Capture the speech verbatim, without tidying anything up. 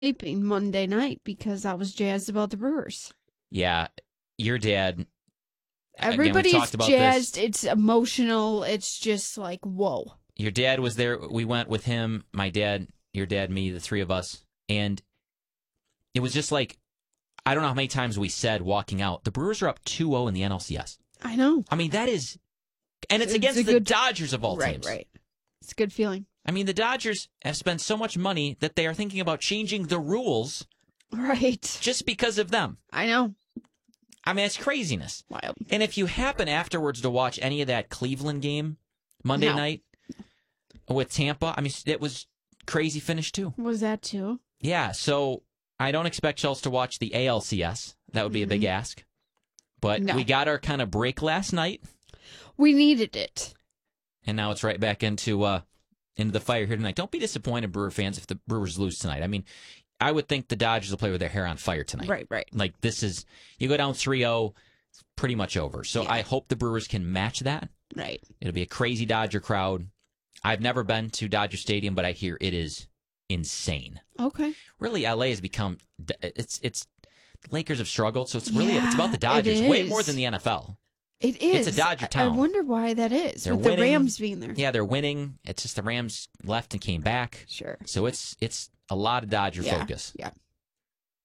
sleeping Monday night because I was jazzed about the Brewers. Yeah, your dad. Everybody's again, about jazzed. This. It's emotional. It's just like, whoa. Your dad was there. We went with him, my dad, your dad, me, the three of us. And it was just like, I don't know how many times we said walking out, the Brewers are up two oh in the N L C S. I know. I mean, that is, and it's, it's against the good, Dodgers of all right, teams. Right, right. It's a good feeling. I mean, the Dodgers have spent so much money that they are thinking about changing the rules. Right. Just because of them. I know. I mean, it's craziness. Wild. And if you happen afterwards to watch any of that Cleveland game Monday no. night with Tampa, I mean, it was crazy finish too. Was that too? Yeah, so I don't expect Chelsea to watch the A L C S. That would be mm-hmm. a big ask. But no. we got our kind of break last night. We needed it. And now it's right back into uh, into the fire here tonight. Don't be disappointed, Brewer fans, if the Brewers lose tonight. I mean, I would think the Dodgers will play with their hair on fire tonight. Right, right. Like, this is, you go down three oh, it's pretty much over. So yeah. I hope the Brewers can match that. Right. It'll be a crazy Dodger crowd. I've never been to Dodger Stadium, but I hear it is insane. Okay. Really, L A has become, it's, it's, the Lakers have struggled, so it's really, yeah, it's about the Dodgers, way more than the N F L. It is. It's a Dodger town. I wonder why that is, they're with winning. the Rams being there. Yeah, they're winning. It's just the Rams left and came back. Sure. So it's it's a lot of Dodger yeah, focus. Yeah.